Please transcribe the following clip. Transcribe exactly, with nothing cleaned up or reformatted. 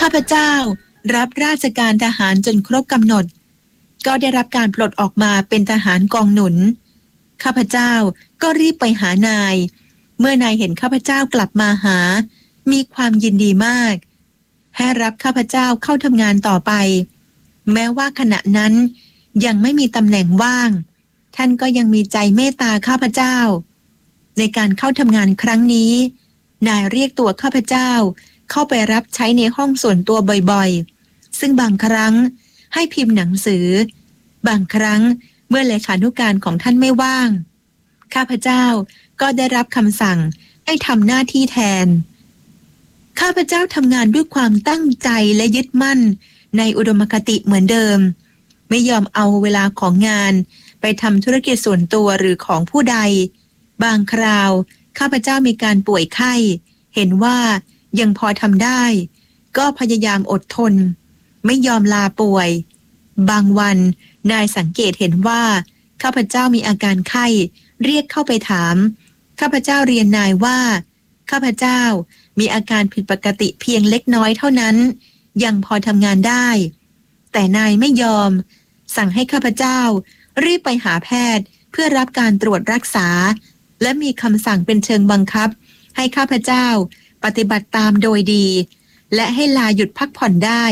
าพเจ้ารับราชการทหารจนครบกำหนดก็ได้รับการปลดออกมาเป็นทหารกองหนุนข้าพเจ้าก็รีบไปหานายเมื่อนายเห็นข้าพเจ้ากลับมาหามีความยินดีมากให้รับข้าพเจ้าเข้าทำงานต่อไปแม้ว่าขณะนั้นยังไม่มีตำแหน่งว่างท่านก็ยังมีใจเมตตาข้าพเจ้าในการเข้าทำงานครั้งนี้นายเรียกตัวข้าพเจ้าเข้าไปรับใช้ในห้องส่วนตัวบ่อยๆซึ่งบางครั้งให้พิมพ์หนังสือบางครั้งเมื่อเลขานุการของท่านไม่ว่างข้าพเจ้าก็ได้รับคำสั่งให้ทำหน้าที่แทนข้าพเจ้าทำงานด้วยความตั้งใจและยึดมั่นในอุดมคติเหมือนเดิมไม่ยอมเอาเวลาของงานไปทำธุรกิจส่วนตัวหรือของผู้ใดบางคราวข้าพเจ้ามีการป่วยไข้เห็นว่ายังพอทำได้ก็พยายามอดทนไม่ยอมลาป่วยบางวันนายสังเกตเห็นว่าข้าพเจ้ามีอาการไข้เรียกเข้าไปถามข้าพเจ้าเรียนนายว่าข้าพเจ้ามีอาการผิดปกติเพียงเล็กน้อยเท่านั้นยังพอทำงานได้แต่นายไม่ยอมสั่งให้ข้าพเจ้ารีบไปหาแพทย์เพื่อรับการตรวจรักษาและมีคำสั่งเป็นเชิงบังคับให้ข้าพเจ้าปฏิบัติตามโดยดีและให้ลาหยุดพักผ่อนได้